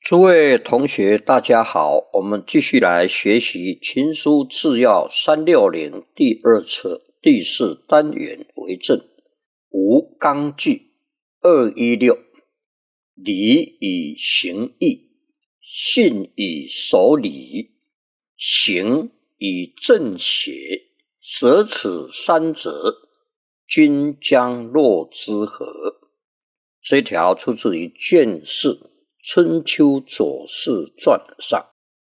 诸位同学大家好，我们继续来学习群书治要360第二册第4单元为正。无纲纪216，礼以行义，信以守礼，行以正邪，舍此三者，君将若之何？这一条出自于卷4春秋左氏传上。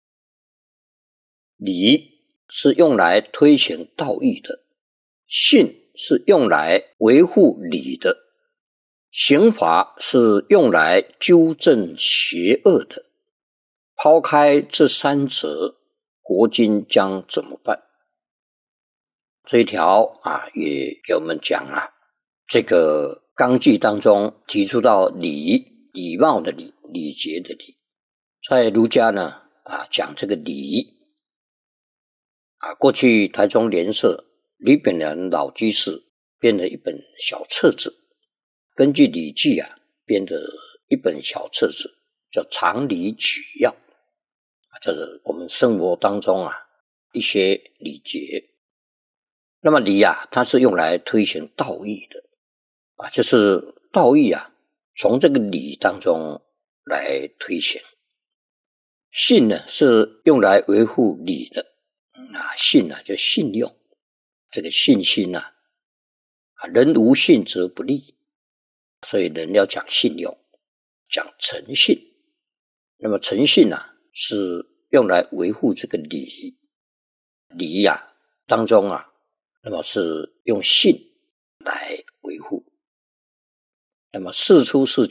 礼是用来推行道义的，信是用来维护礼的，刑罚是用来纠正邪恶的。抛开这三者，国君将怎么办？这一条也给我们讲这个纲纪当中提出到礼貌的礼，礼节的礼。在儒家呢讲这个礼过去台中联社李炳南老居士编了一本小册子，根据《礼记》编的一本小册子，叫《常礼举要》这是我们生活当中一些礼节。那么礼它是用来推行道义的就是道义从这个礼当中来推行。信呢是用来维护礼的信就信用，这个信心人无信则不立，所以人要讲信用，讲诚信。那么诚信是用来维护这个礼当中那么是用信来维护。那么事出是